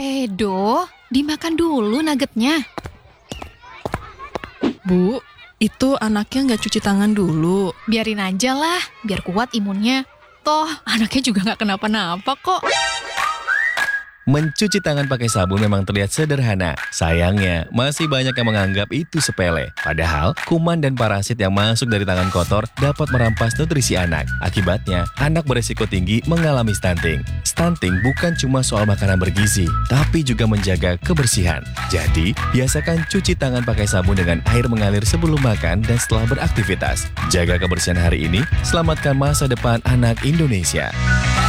Edo, dimakan dulu nuggetnya. Bu, itu anaknya nggak cuci tangan dulu. Biarin aja lah, biar kuat imunnya. Toh, anaknya juga nggak kenapa-napa kok. Mencuci tangan pakai sabun memang terlihat sederhana. Sayangnya, masih banyak yang menganggap itu sepele. Padahal, kuman dan parasit yang masuk dari tangan kotor dapat merampas nutrisi anak. Akibatnya, anak beresiko tinggi mengalami stunting. Stunting bukan cuma soal makanan bergizi, tapi juga menjaga kebersihan. Jadi, biasakan cuci tangan pakai sabun dengan air mengalir sebelum makan dan setelah beraktivitas. Jaga kebersihan hari ini, selamatkan masa depan anak Indonesia.